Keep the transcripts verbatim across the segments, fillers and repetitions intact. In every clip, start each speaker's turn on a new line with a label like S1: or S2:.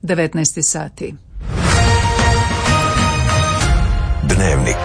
S1: devetnaest sati.
S2: Dnevnik.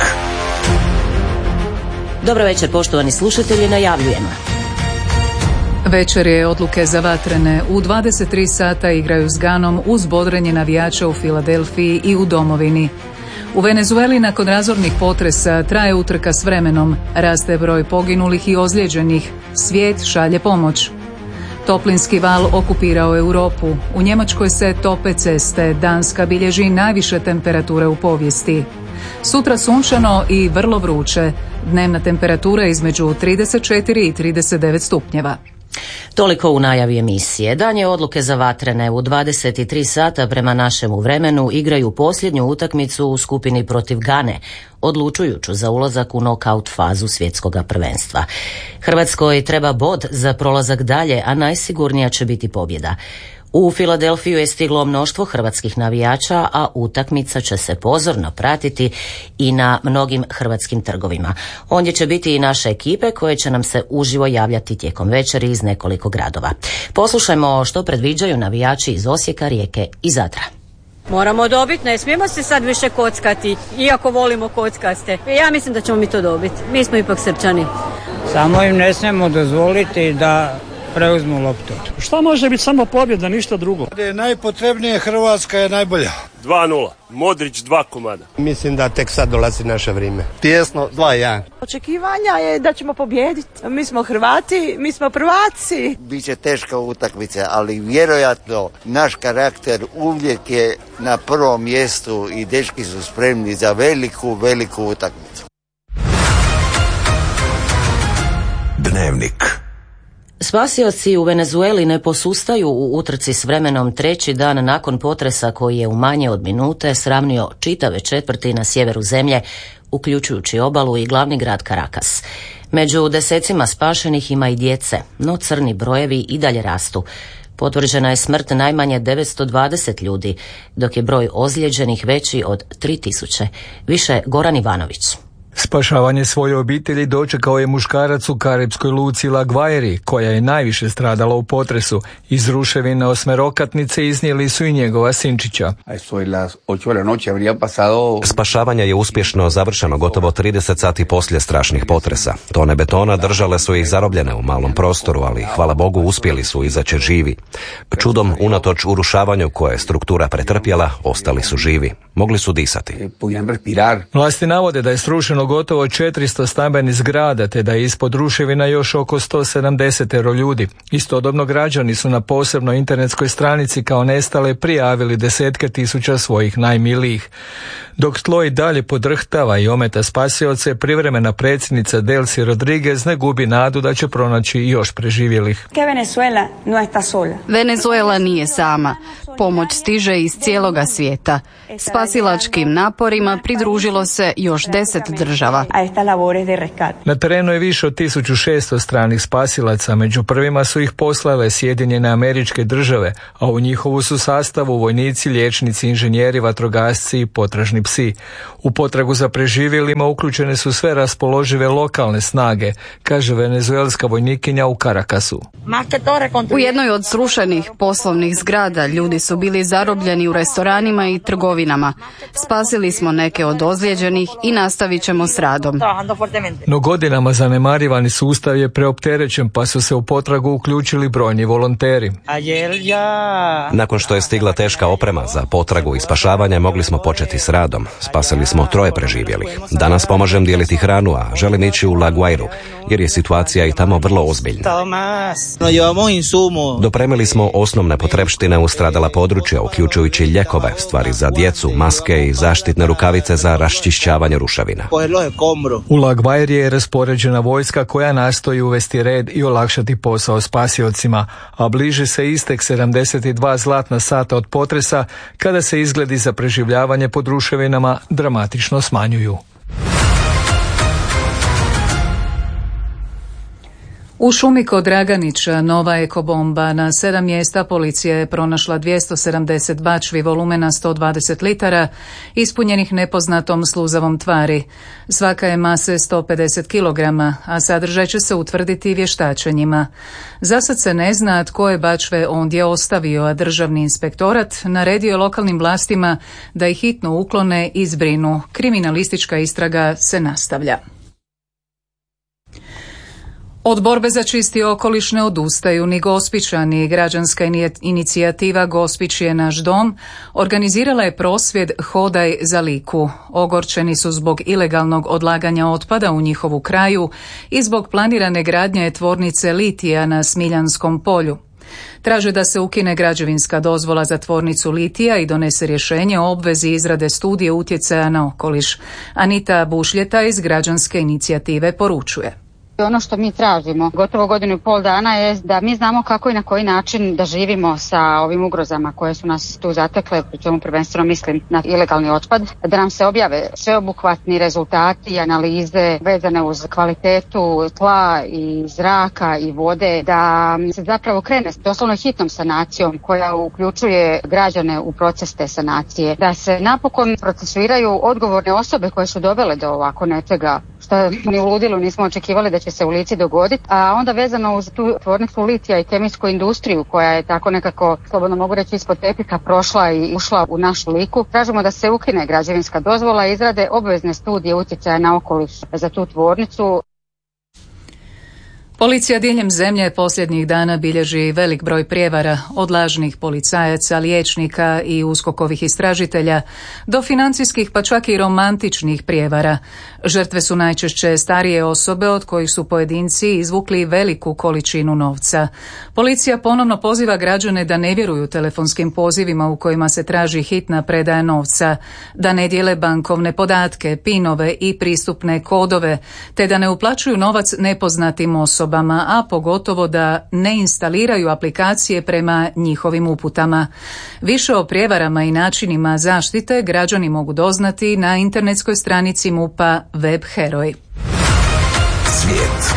S3: Dobro večer, poštovani slušatelji, najavljujemo.
S1: Večer je odluke za vatrene. U dvadeset tri sata igraju s Ganom uz bodrenje navijača u Filadelfiji i u domovini. U Venezueli nakon razornih potresa traje utrka s vremenom, raste broj poginulih i ozlijeđenih, svijet šalje pomoć. Toplinski val okupirao Europu, u Njemačkoj se tope ceste, Danska bilježi najviše temperature u povijesti. Sutra sunčano i vrlo vruće, dnevna temperatura između trideset četiri i trideset devet stupnjeva.
S3: Toliko u najavi emisije. Dan je odluke za vatrene. U dvadeset tri sata prema našemu vremenu igraju posljednju utakmicu u skupini protiv Gane, odlučujuću za ulazak u nokaut fazu svjetskog prvenstva. Hrvatskoj treba bod za prolazak dalje, a najsigurnija će biti pobjeda. U Filadelfiju je stiglo mnoštvo hrvatskih navijača, a utakmica će se pozorno pratiti i na mnogim hrvatskim trgovima. Ondje će biti i naše ekipe koje će nam se uživo javljati tijekom večeri iz nekoliko gradova. Poslušajmo što predviđaju navijači iz Osijeka, Rijeke i Zadra.
S4: Moramo dobiti, ne smijemo se sad više kockati, iako volimo kockaste. Ja mislim da ćemo mi to dobiti. Mi smo ipak Srpčani.
S5: Samo im ne smijemo dozvoliti da preuzmu loptu.
S6: Šta može biti samo pobjeda, ništa drugo?
S7: Je najpotrebnije, Hrvatska je najbolja.
S8: dva nula. Modrić dva komada.
S9: Mislim da tek sad dolazi naše vrijeme. Tijesno dva jedan.
S10: Očekivanja je da ćemo pobijediti. Mi smo Hrvati, mi smo prvaci.
S11: Biće teška utakmica, ali vjerojatno naš karakter uvijek je na prvom mjestu i dečki su spremni za veliku, veliku utakmicu.
S2: Dnevnik.
S3: Spasioci u Venezueli ne posustaju u utrci s vremenom treći dan nakon potresa koji je u manje od minute sravnio čitave četvrti na sjeveru zemlje, uključujući obalu i glavni grad Caracas. Među desecima spašenih ima i djece, no crni brojevi i dalje rastu. Potvrđena je smrt najmanje devetsto dvadeset ljudi, dok je broj ozlijeđenih veći od tri tisuće. Više Goran Ivanović.
S12: Spašavanje svoje obitelji dočekao je muškarac u karipskoj luci La Guairi, koja je najviše stradala u potresu. Iz ruševina osmerokatnice iznijeli su i njegova sinčića.
S13: Spašavanje je uspješno završeno gotovo trideset sati poslije strašnih potresa. Tone betona držale su ih zarobljene u malom prostoru, ali hvala Bogu uspjeli su izaći živi. Čudom, unatoč urušavanju koje je struktura pretrpjela, ostali su živi. Mogli su disati.
S12: Vlasti navode da je srušeno gotovo četiristo stambenih zgrada, te da je ispod ruševina još oko sto sedamdeset ljudi. Istodobno građani su na posebnoj internetskoj stranici kao nestale prijavili desetke tisuća svojih najmilijih. Dok tlo i dalje podrhtava i ometa spasioce, privremena predsjednica Delcy Rodriguez ne gubi nadu da će pronaći još preživjelih.
S14: Venezuela nije sama. Pomoć stiže iz cijeloga svijeta. Spasilačkim naporima pridružilo se još deset država.
S12: Na terenu je više od tisuću šesto stranih spasilaca, među prvima su ih poslale Sjedinjene Američke Države, a u njihovu su sastavu vojnici, liječnici, inženjeri, vatrogasci i potražni psi. U potragu za preživjelima uključene su sve raspoložive lokalne snage, kaže venezuelska vojnikinja u Caracasu.
S14: U jednoj od srušenih poslovnih zgrada ljudi su bili zarobljeni u restoranima i trgovinama. Spasili smo neke od ozlijeđenih i nastavit ćemo s radom.
S12: No godinama zanemarivani sustav je preopterećen, pa su se u potragu uključili brojni volonteri.
S13: Nakon što je stigla teška oprema za potragu i spašavanje, mogli smo početi s radom. Spasili smo troje preživjelih. Danas pomažem dijeliti hranu, a želim ići u La Guairu, jer je situacija i tamo vrlo ozbiljna. Dopremili smo osnovne potrepštine u stradala područja, uključujući ljekove, stvari za djecu, maske i zaštitne rukavice za raščišćavanje ruševina.
S12: U La Guairi je raspoređena vojska koja nastoji uvesti red i olakšati posao spasiocima, a bliži se istek sedamdeset dva zlatna sata od potresa, kada se izgledi za preživljavanje pod ruševinama dramatično smanjuju.
S1: U šumi kod Draganića nova ekobomba. Na sedam mjesta policija je pronašla dvjesto sedamdeset bačvi volumena sto dvadeset litara ispunjenih nepoznatom sluzavom tvari. Svaka je mase sto pedeset kilograma, a sadržaj će se utvrditi vještačenjima. Zasad se ne zna tko je bačve ondje ostavio, a državni inspektorat naredio lokalnim vlastima da ih hitno uklone i zbrinu. Kriminalistička istraga se nastavlja. Od borbe za čisti okoliš ne odustaju ni Gospićani. Građanska inicijativa Gospić je naš dom organizirala je prosvjed Hodaj za Liku. Ogorčeni su zbog ilegalnog odlaganja otpada u njihovu kraju i zbog planirane gradnje tvornice litija na Smiljanskom polju. Traže da se ukine građevinska dozvola za tvornicu litija i donese rješenje o obvezi izrade studije utjecaja na okoliš. Anita Bušljeta iz Građanske inicijative poručuje.
S15: Ono što mi tražimo gotovo godinu i pol dana je da mi znamo kako i na koji način da živimo sa ovim ugrozama koje su nas tu zatekle, pri čemu prvenstveno mislim na ilegalni otpad, da nam se objave sveobuhvatni rezultati i analize vezane uz kvalitetu tla i zraka i vode, da se zapravo krene s doslovno hitnom sanacijom koja uključuje građane u proces te sanacije, da se napokon procesuiraju odgovorne osobe koje su dovele do ovako nečega što ni u ludilu nismo očekivali da će se u Lici dogoditi, a onda vezano uz tu tvornicu litija i kemijsku industriju koja je tako nekako, slobodno mogu reći, ispod tepiha prošla i ušla u našu Liku. Tražimo da se ukine građevinska dozvola i izrade obvezne studije utjecaja na okoliš za tu tvornicu.
S1: Policija diljem zemlje posljednjih dana bilježi velik broj prijevara, od lažnih policajaca, liječnika i uskokovih istražitelja do financijskih pa čak i romantičnih prijevara. Žrtve su najčešće starije osobe od kojih su pojedinci izvukli veliku količinu novca. Policija ponovno poziva građane da ne vjeruju telefonskim pozivima u kojima se traži hitna predaja novca, da ne dijele bankovne podatke, pinove i pristupne kodove, te da ne uplaćuju novac nepoznatim osobama, a pogotovo da ne instaliraju aplikacije prema njihovim uputama. Više o prijevarama i načinima zaštite građani mogu doznati na internetskoj stranici MUP-a Web Heroj.
S2: Svijet.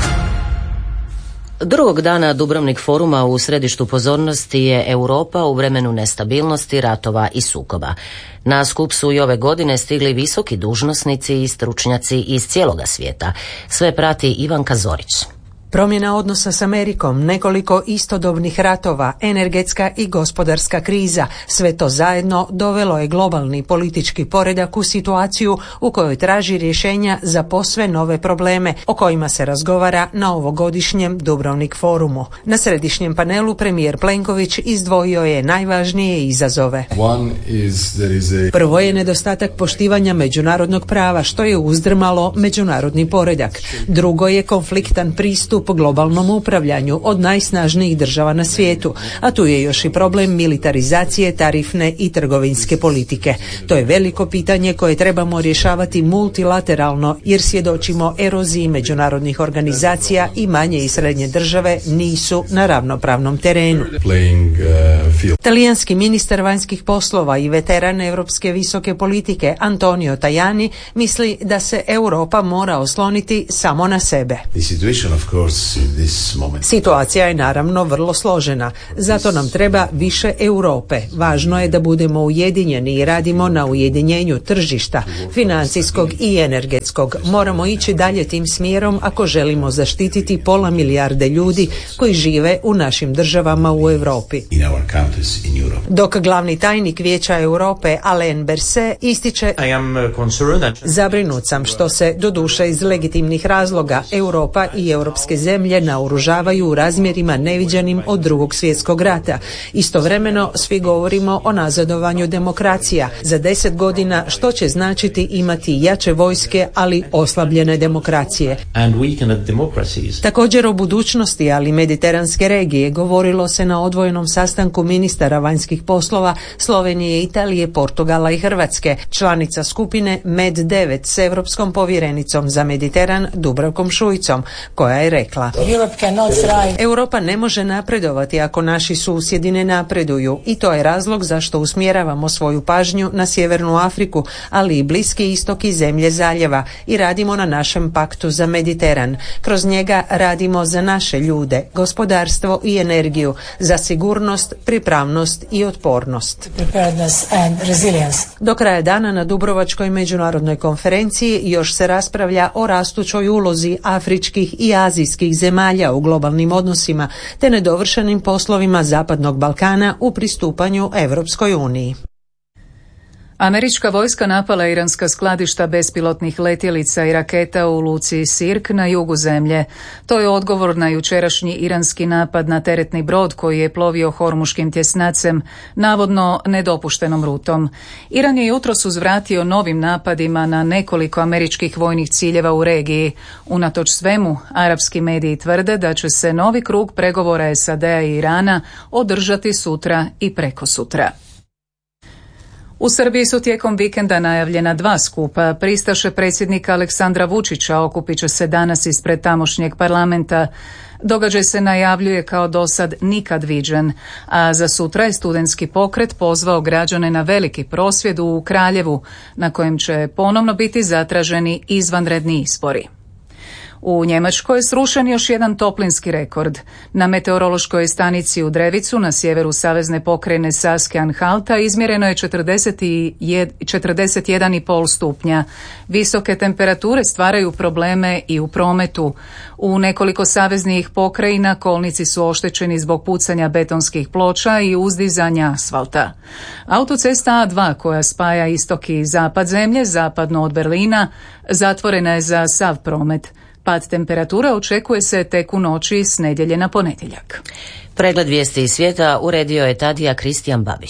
S3: Drugog dana Dubrovnik foruma u središtu pozornosti je Europa u vremenu nestabilnosti, ratova i sukoba. Na skup su i ove godine stigli visoki dužnosnici i stručnjaci iz cijeloga svijeta. Sve prati Ivanka Zorić.
S16: Promjena odnosa s Amerikom, nekoliko istodobnih ratova, energetska i gospodarska kriza, sve to zajedno dovelo je globalni politički poredak u situaciju u kojoj traži rješenja za posve nove probleme o kojima se razgovara na ovogodišnjem Dubrovnik forumu. Na središnjem panelu premijer Plenković izdvojio je najvažnije izazove. Prvo je nedostatak poštivanja međunarodnog prava, što je uzdrmalo međunarodni poredak. Drugo je konfliktan pristup po globalnom upravljanju od najsnažnijih država na svijetu, a tu je još i problem militarizacije tarifne i trgovinske politike. To je veliko pitanje koje trebamo rješavati multilateralno jer svjedočimo eroziji međunarodnih organizacija i manje i srednje države nisu na ravnopravnom terenu. Talijanski ministar vanjskih poslova i veteran europske visoke politike Antonio Tajani misli da se Europa mora osloniti samo na sebe. Situacija je naravno vrlo složena, zato nam treba više Europe. Važno je da budemo ujedinjeni i radimo na ujedinjenju tržišta, financijskog i energetskog. Moramo ići dalje tim smjerom ako želimo zaštititi pola milijarde ljudi koji žive u našim državama u Europi. Dok glavni tajnik Vijeća Europe Alain Berset ističe: zabrinut sam što se, doduše iz legitimnih razloga, Europa i europske zemlje naoružavaju u razmjerima neviđenim od Drugog svjetskog rata. Istovremeno svi govorimo o nazadovanju demokracija. Za deset godina što će značiti imati jače vojske, ali oslabljene demokracije. Također o budućnosti, ali mediteranske regije govorilo se na odvojenom sastanku ministara vanjskih poslova Slovenije, Italije, Portugala i Hrvatske, članica skupine Med devet s europskom povjerenicom za Mediteran Dubravkom Šuicom, koja je rekla: rekla: Europa ne može napredovati ako naši susjedi ne napreduju i to je razlog zašto usmjeravamo svoju pažnju na Sjevernu Afriku, ali i Bliski istok i zemlje zaljeva i radimo na našem paktu za Mediteran. Kroz njega radimo za naše ljude, gospodarstvo i energiju, za sigurnost, pripravnost i otpornost. Do kraja dana na Dubrovačkoj međunarodnoj konferenciji još se raspravlja o rastućoj ulozi afričkih i azijskih zemalja u globalnim odnosima te nedovršenim poslovima Zapadnog Balkana u pristupanju Europskoj uniji.
S1: Američka vojska napala iranska skladišta bespilotnih letjelica i raketa u luci Sirk na jugu zemlje. To je odgovor na jučerašnji iranski napad na teretni brod koji je plovio Hormuškim tjesnacem, navodno nedopuštenom rutom. Iran je jutros uzvratio novim napadima na nekoliko američkih vojnih ciljeva u regiji. Unatoč svemu, arapski mediji tvrde da će se novi krug pregovora S A D-a i Irana održati sutra i prekosutra. U Srbiji su tijekom vikenda najavljena dva skupa. Pristaše predsjednika Aleksandra Vučića okupit će se danas ispred tamošnjeg parlamenta. Događaj se najavljuje kao dosad nikad viđen, a za sutra je studentski pokret pozvao građane na veliki prosvjed u Kraljevu, na kojem će ponovno biti zatraženi izvanredni izbori. U Njemačkoj je srušen još jedan toplinski rekord. Na meteorološkoj stanici u Drevicu na sjeveru savezne pokrajine Saske-Anhalta izmjereno je četrdeset jedan i pol stupnja. Visoke temperature stvaraju probleme i u prometu. U nekoliko saveznih pokrajina kolnici su oštećeni zbog pucanja betonskih ploča i uzdizanja asfalta. Autocesta A dva koja spaja istok i zapad zemlje, zapadno od Berlina, zatvorena je za sav promet. Pad temperatura očekuje se tek u noći s nedjelje na ponedjeljak.
S3: Pregled vijesti iz svijeta uredio je Tadija Kristijan Babić.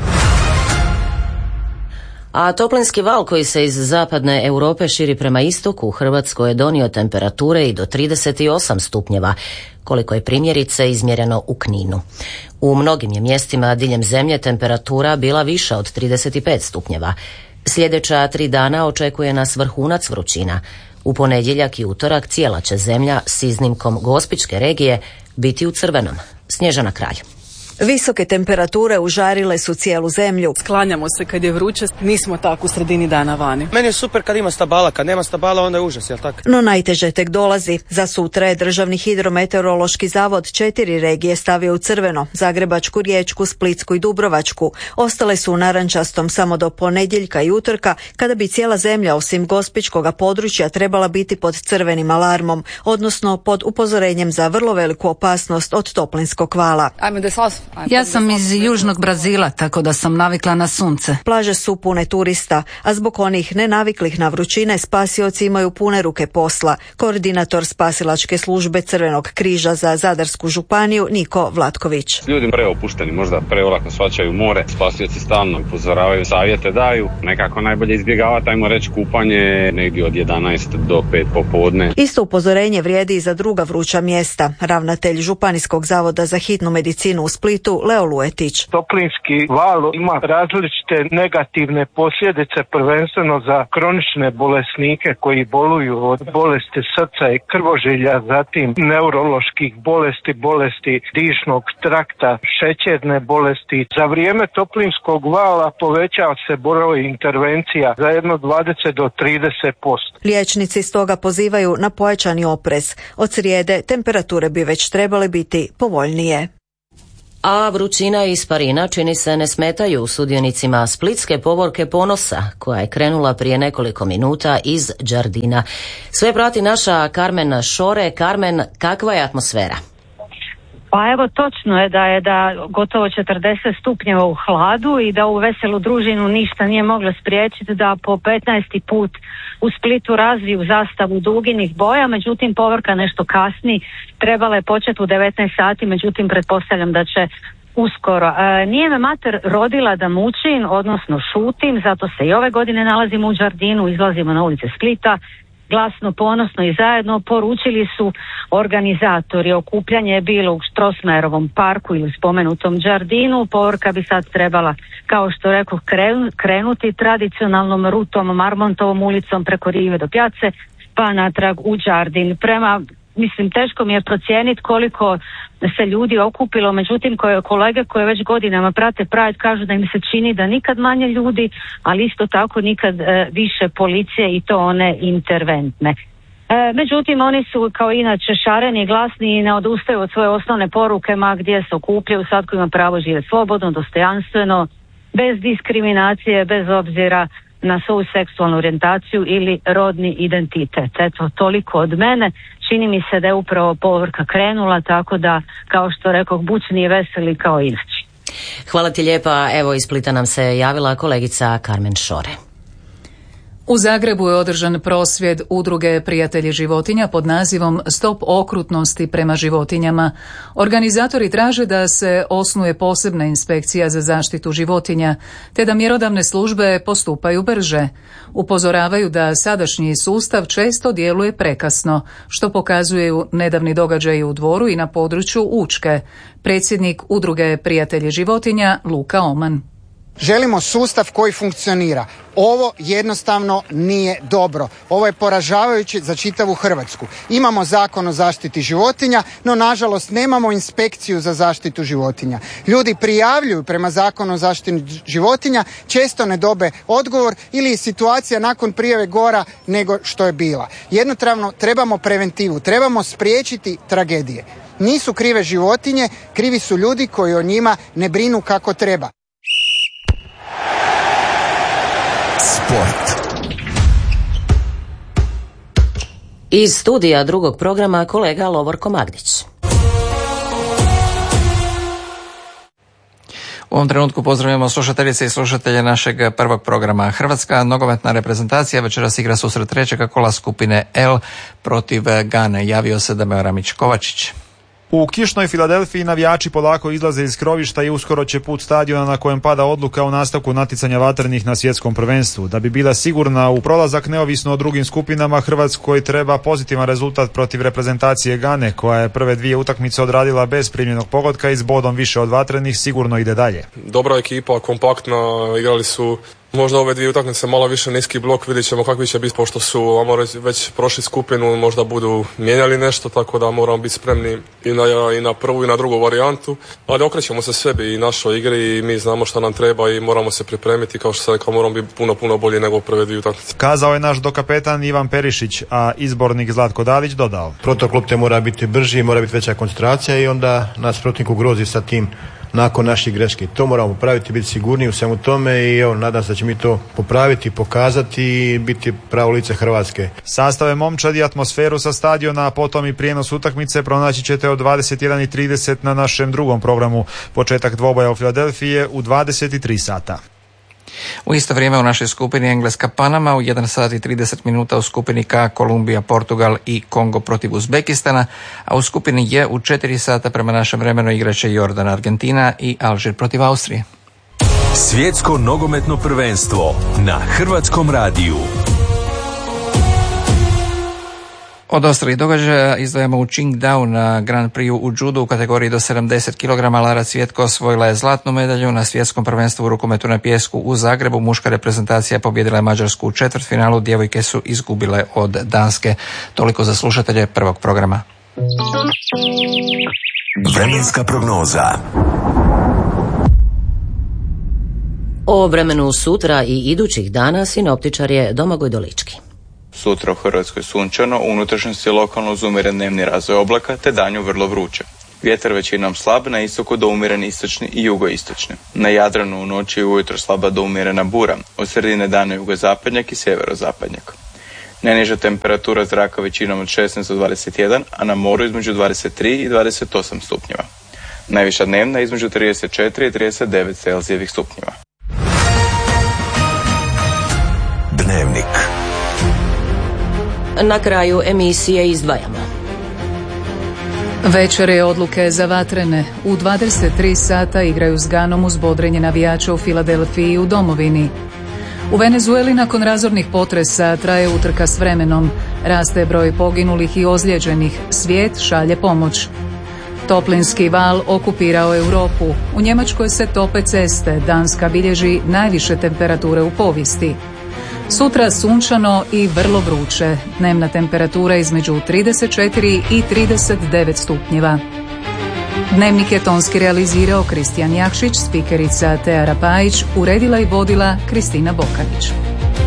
S3: A toplinski val koji se iz zapadne Europe širi prema istoku u Hrvatskoj je donio temperature i do trideset osam stupnjeva, koliko je primjerice izmjereno u Kninu. U mnogim je mjestima diljem zemlje temperatura bila viša od trideset pet stupnjeva. Sljedeća tri dana očekuje nas vrhunac vrućina. U ponedjeljak i utorak cijela će zemlja s iznimkom Gospićke regije biti u crvenom. Snježana Kralj.
S17: Visoke temperature užarile su cijelu zemlju.
S18: Sklanjamo se kad je vruće, nismo tako u sredini dana vani.
S19: Meni je super kad ima stabala, kad nema stabala onda je užas, jel tako?
S17: No najteže tek dolazi. Za sutra je Državni hidrometeorološki zavod četiri regije stavio u crveno: Zagrebačku, Riječku, Splitsku i Dubrovačku. Ostale su u narančastom samo do ponedjeljka i utorka, kada bi cijela zemlja osim Gospićkoga područja trebala biti pod crvenim alarmom, odnosno pod upozorenjem za vrlo veliku opasnost od toplinskog vala.
S20: Ja sam iz južnog Brazila, tako da sam navikla na sunce.
S17: Plaže su pune turista, a zbog onih nenaviklih na vrućine spasioci imaju pune ruke posla. Koordinator spasilačke službe Crvenog križa za Zadarsku županiju Niko Vlatković.
S21: Ljudi preopušteni, možda preolako shvaćaju more, spasioci stalno upozoravaju, savjete daju, nekako najbolje izbjegavati, ajmo reći, kupanje negdje od jedanaest do pet popodne.
S17: Isto upozorenje vrijedi i za druga vruća mjesta. Ravnatelj Županijskog zavoda za hitnu medicinu u Splitu Leo Luetić.
S22: Toplinski val ima različite negativne posljedice, prvenstveno za kronične bolesnike koji boluju od bolesti srca i krvožilja, zatim neuroloških bolesti, bolesti dišnog trakta, šećerne bolesti. Za vrijeme toplinskog vala povećava se broj intervencija za jedno dvadeset do trideset posto.
S17: Liječnici stoga pozivaju na pojačani oprez. Od srijede temperature bi već trebale biti povoljnije.
S3: A vrućina i isparina čini se ne smetaju sudionicima splitske povorke Ponosa, koja je krenula prije nekoliko minuta iz Đardina. Sve prati naša Karmen Šore. Karmen, kakva je atmosfera?
S23: Pa evo, točno je da je da gotovo četrdeset stupnjeva u hladu i da u veselu družinu ništa nije moglo spriječiti da po petnaesti put u Splitu razviju zastavu duginih boja, međutim povorka nešto kasni, trebala je početi u devetnaest sati, međutim pretpostavljam da će uskoro. E, nije me mater rodila da mučim, odnosno šutim, zato se i ove godine nalazimo u Đardinu, izlazimo na ulice Splita, glasno, ponosno i zajedno. Poručili su organizatori. Okupljanje je bilo u Strossmayerovom parku ili spomenutom Đardinu. Povorka bi sad trebala, kao što rekao, krenuti tradicionalnom rutom Marmontovom ulicom preko rive do Pjace, pa natrag u Đardin. Prema mislim teško mi je procijeniti koliko se ljudi okupilo, međutim koje kolege koje već godinama prate Pride kažu da im se čini da nikad manje ljudi, ali isto tako nikad e, više policije i to one interventne. E, međutim, oni su kao inače šareni i glasni i ne odustaju od svoje osnovne poruke, ma gdje se okupljaju, svatko ima pravo živjeti slobodno, dostojanstveno, bez diskriminacije, bez obzira na svoju seksualnu orijentaciju ili rodni identitet. Eto, toliko od mene. Čini mi se da je upravo povorka krenula, tako da, kao što rekao, bučni i veseli kao inače.
S3: Hvala ti lijepa. Evo, iz Splita nam se javila kolegica Karmen Šore.
S1: U Zagrebu je održan prosvjed udruge Prijatelji životinja pod nazivom Stop okrutnosti prema životinjama. Organizatori traže da se osnuje posebna inspekcija za zaštitu životinja, te da mjerodavne službe postupaju brže. Upozoravaju da sadašnji sustav često djeluje prekasno, što pokazuju nedavni događaji u Dvoru i na području Učke. Predsjednik udruge Prijatelji životinja Luka Oman.
S4: Želimo sustav koji funkcionira. Ovo jednostavno nije dobro. Ovo je poražavajuće za čitavu Hrvatsku. Imamo zakon o zaštiti životinja, no nažalost nemamo inspekciju za zaštitu životinja. Ljudi prijavljuju prema zakonu o zaštiti životinja, često ne dobe odgovor ili je situacija nakon prijave gora nego što je bila. Jednostavno trebamo preventivu, trebamo spriječiti tragedije. Nisu krive životinje, krivi su ljudi koji o njima ne brinu kako treba.
S2: Sport.
S3: Iz studija drugog programa kolega Lovorko Magdić.
S5: U ovom trenutku pozdravljamo slušateljice i slušatelje našeg prvog programa. Hrvatska nogometna reprezentacija večeras igra susret trećega kola skupine L protiv Gane. Javio se Damir Ramić-Kovačić.
S6: U kišnoj Filadelfiji navijači polako izlaze iz krovišta i uskoro će put stadiona na kojem pada odluka o nastavku natjecanja vatrenih na svjetskom prvenstvu. Da bi bila sigurna u prolazak neovisno o drugim skupinama, Hrvatskoj treba pozitivan rezultat protiv reprezentacije Gane, koja je prve dvije utakmice odradila bez primljenog pogotka i s bodom više od vatrenih sigurno ide dalje.
S24: Dobra ekipa, kompaktna, igrali su možda ove dvije utakmice malo više niski blok, vidjet ćemo kakvi će biti, pošto su već prošli skupinu, možda budu mijenjali nešto, tako da moramo biti spremni i na, i na prvu i na drugu varijantu, ali okrećemo se sebi i našoj igri i mi znamo što nam treba i moramo se pripremiti, kao što sam rekao, moramo biti puno, puno bolji nego prve dvije utakmice.
S6: Kazao je naš dokapetan Ivan Perišić, a izbornik Zlatko Dalić dodao:
S25: Protok lopte mora biti brži, mora biti veća koncentracija i onda nas protivnik ugrozi sa tim nakon naših greški. To moramo popraviti, biti sigurniji u svemu tome i evo, nadam se da će mi to popraviti, pokazati i biti pravo lice Hrvatske.
S6: Sastave momčadi, atmosferu sa stadiona, a potom i prijenos utakmice pronaći ćete od dvadeset jedan i trideset na našem drugom programu. Početak dvoboja u Filadelfiji je u dvadeset tri sata.
S5: U isto vrijeme u našoj skupini Engleska Panama, u jedan sat i trideset minuta u skupini K Kolumbija, Portugal i Kongo protiv Uzbekistana, a u skupini J u četiri sata prema našem vremenu igraće Jordan, Argentina i Alžir protiv Austrije.
S2: Svjetsko nogometno prvenstvo na Hrvatskom radiju.
S5: Od ostalih događaja izdvajamo u Qingdao na Grand Prix u judu u kategoriji do sedamdeset kilograma. Lara Cvjetko osvojila je zlatnu medalju na svjetskom prvenstvu u rukometu na pijesku u Zagrebu. Muška reprezentacija pobjedila je Mađarsku u četvrtfinalu, djevojke su izgubile od Danske. Toliko za slušatelje prvog programa.
S2: Vremenska prognoza.
S3: O vremenu sutra i idućih dana sinoptičar je Domagoj Dolički.
S26: Sutra u Hrvatskoj sunčano, u unutrašnjosti lokalno uz umjeren dnevni razvoj oblaka te danju vrlo vruće. Vjetar većinom slab, na istoku do umjeren istočni i jugoistočni. Na Jadranu u noći i ujutro slaba do umjerena bura, od sredine dana jugozapadnjak i sjeverozapadnjak. Najniža temperatura zraka većinom od šesnaest do dvadeset jedan, a na moru između dvadeset tri i dvadeset osam stupnjeva. Najviša dnevna između trideset četiri i trideset devet Celzijevih stupnjeva.
S2: Dnevnik.
S3: Na kraju emisije izdvajamo.
S1: Večer je odluke za vatrene. U dvadeset tri sata igraju s Ganom uz bodrenje navijača u Filadelfiji i u domovini. U Venezueli nakon razornih potresa traje utrka s vremenom. Raste broj poginulih i ozlijeđenih. Svijet šalje pomoć. Toplinski val okupirao Europu. U Njemačkoj se tope ceste. Danska bilježi najviše temperature u povijesti. Sutra sunčano i vrlo vruće. Dnevna temperatura između trideset četiri i trideset devet stupnjeva. Dnevnik je tonski realizirao Kristijan Jakšić, spikerica Teara Pajić, uredila i vodila Kristina Bokanić.